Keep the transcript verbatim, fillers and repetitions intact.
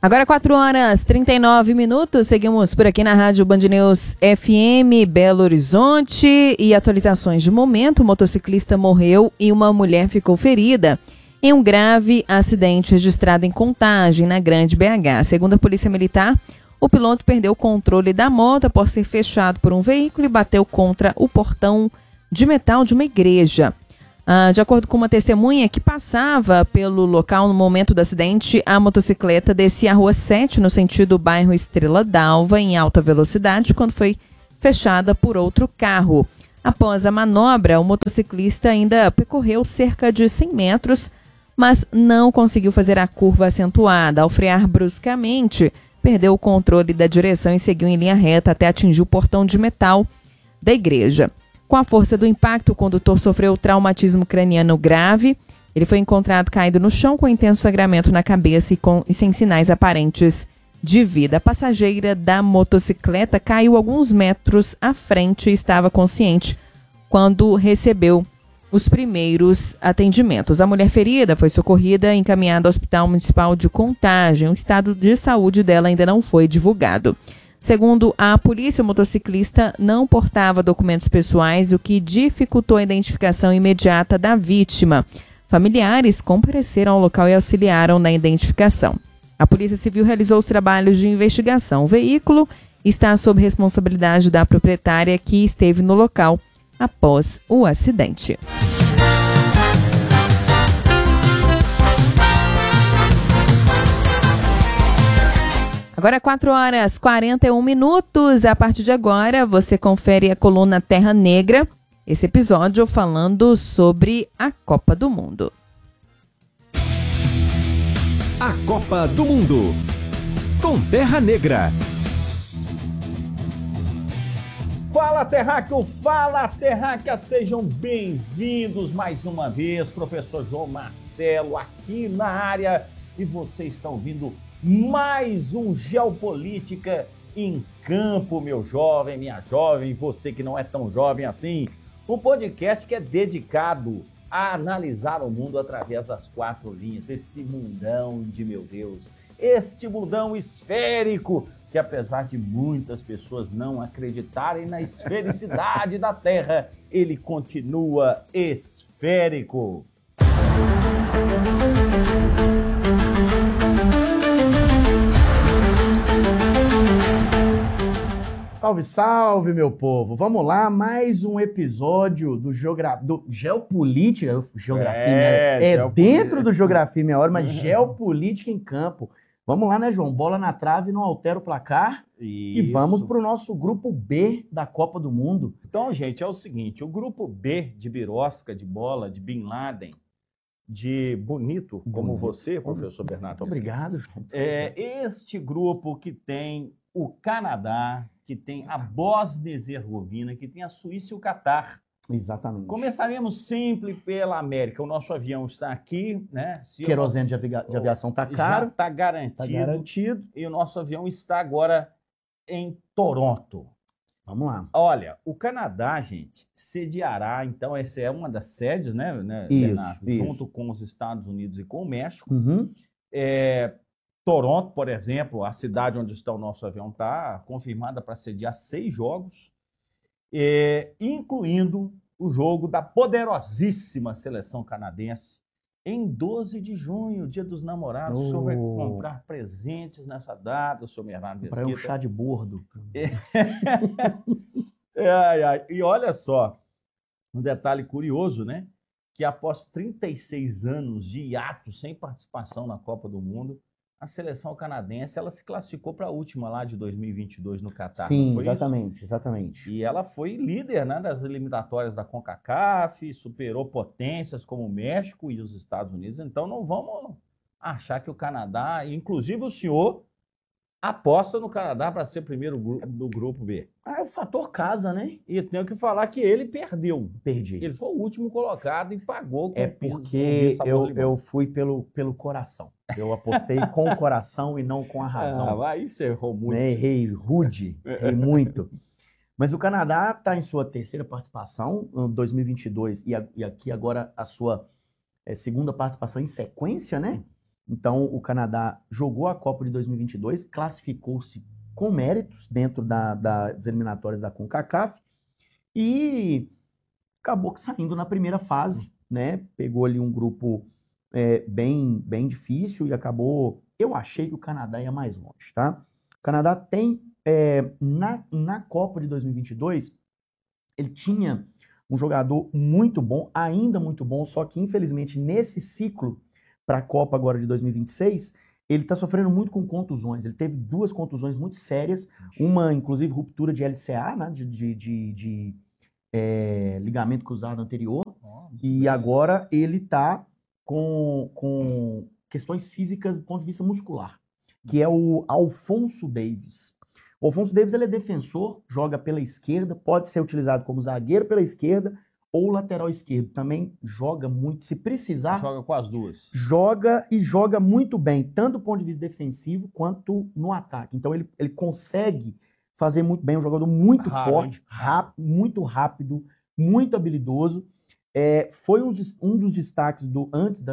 Agora quatro horas e trinta e nove minutos, seguimos por aqui na Rádio Band News F M Belo Horizonte e atualizações de momento. O motociclista morreu e uma mulher ficou ferida em um grave acidente registrado em Contagem, na Grande B H. Segundo a Polícia Militar, o piloto perdeu o controle da moto após ser fechado por um veículo e bateu contra o portão de metal de uma igreja. Ah, de acordo com uma testemunha que passava pelo local no momento do acidente, a motocicleta descia a Rua sete, no sentido bairro Estrela d'Alva, em alta velocidade, quando foi fechada por outro carro. Após a manobra, o motociclista ainda percorreu cerca de cem metros, mas não conseguiu fazer a curva acentuada. Ao frear bruscamente, perdeu o controle da direção e seguiu em linha reta até atingir o portão de metal da igreja. Com a força do impacto, o condutor sofreu traumatismo craniano grave. Ele foi encontrado caído no chão com intenso sangramento na cabeça e, com, e sem sinais aparentes de vida. A passageira da motocicleta caiu alguns metros à frente e estava consciente quando recebeu os primeiros atendimentos. A mulher ferida foi socorrida e encaminhada ao Hospital Municipal de Contagem. O estado de saúde dela ainda não foi divulgado. Segundo a polícia, o motociclista não portava documentos pessoais, o que dificultou a identificação imediata da vítima. Familiares compareceram ao local e auxiliaram na identificação. A Polícia Civil realizou os trabalhos de investigação. O veículo está sob responsabilidade da proprietária que esteve no local após o acidente. Agora quatro horas e quarenta e um minutos. A partir de agora, você confere a coluna Terra Negra. Esse episódio falando sobre a Copa do Mundo. A Copa do Mundo, com Terra Negra. Fala, terráqueo! Fala, terráquea! Sejam bem-vindos mais uma vez. Professor João Marcelo aqui na área. E você está ouvindo mais um Geopolítica em Campo, meu jovem, minha jovem, você que não é tão jovem assim. Um podcast que é dedicado a analisar o mundo através das quatro linhas. Esse mundão de meu Deus, este mundão esférico, que apesar de muitas pessoas não acreditarem na esfericidade da Terra, ele continua esférico. Salve, salve, meu povo! Vamos lá, mais um episódio do, geogra... do Geopolítica. Geografia, é, é geopolítica. Dentro do Geografia Meia Hora, mas Geopolítica em Campo. Vamos lá, né, João? Bola na trave, não altera o placar. Isso. E vamos para o nosso grupo B da Copa do Mundo. Então, gente, é o seguinte, o grupo B de birosca, de bola, de Bin Laden, de bonito, como bonito. Você, professor Bernardo. Muito obrigado, João. É este grupo que tem o Canadá, que tem a Bósnia e Herzegovina, que tem a Suíça e o Catar. Exatamente. Começaremos sempre pela América. O nosso avião está aqui, né? Se Querosene de, avi... de aviação está caro. Está garantido. Está garantido. E o nosso avião está agora em Toronto. Vamos lá. Olha, o Canadá, gente, sediará, então, essa é uma das sedes, né, né isso, Bernardo? Isso. Junto com os Estados Unidos e com o México. Uhum. É, Toronto, por exemplo, a cidade onde está o nosso avião, está confirmada para sediar seis jogos, é, incluindo o jogo da poderosíssima seleção canadense, em doze de junho, dia dos namorados. Oh. O senhor vai comprar presentes nessa data, o senhor Bernardo Mesquita. Para um chá de bordo. É. ai, ai. E olha só, um detalhe curioso, né? Que após trinta e seis anos de hiato sem participação na Copa do Mundo, a seleção canadense, ela se classificou para a última lá de dois mil e vinte e dois no Catar. Sim, não foi exatamente, isso? exatamente. E ela foi líder, né, das eliminatórias da CONCACAF, superou potências como o México e os Estados Unidos. Então não vamos achar que o Canadá, inclusive o senhor, aposta no Canadá para ser primeiro do grupo B. Ah, é o fator casa, né? E tenho que falar que ele perdeu. Perdi. Ele foi o último colocado e pagou. Com é porque com eu, eu fui pelo, pelo coração. Eu apostei com o coração e não com a razão. Ah, aí você errou muito. Né? Errei rude, errei muito. Mas o Canadá está em sua terceira participação, em dois mil e vinte e dois, e, a, e aqui agora a sua é, segunda participação em sequência, né? Então, o Canadá jogou a Copa de dois mil e vinte e dois, classificou-se com méritos dentro da, das eliminatórias da CONCACAF e acabou saindo na primeira fase, né? Pegou ali um grupo é, bem, bem difícil e acabou... Eu achei que o Canadá ia mais longe, tá? O Canadá tem, é, na, na Copa de dois mil e vinte e dois, ele tinha um jogador muito bom, ainda muito bom, só que infelizmente nesse ciclo para a Copa agora de dois mil e vinte e seis, ele está sofrendo muito com contusões. Ele teve duas contusões muito sérias, uma inclusive ruptura de L C A, né, de, de, de, de é, ligamento cruzado anterior, oh, e bem. Agora ele está com, com questões físicas do ponto de vista muscular, que é o Alphonso Davies. O Alphonso Davies ele é defensor, joga pela esquerda, pode ser utilizado como zagueiro pela esquerda ou lateral esquerdo. Também joga muito, se precisar... Joga com as duas. Joga e joga muito bem, tanto do ponto de vista defensivo quanto no ataque. Então ele, ele consegue fazer muito bem, um jogador muito Raro, forte, rápido, muito rápido, muito habilidoso. É, foi um, um dos destaques do antes da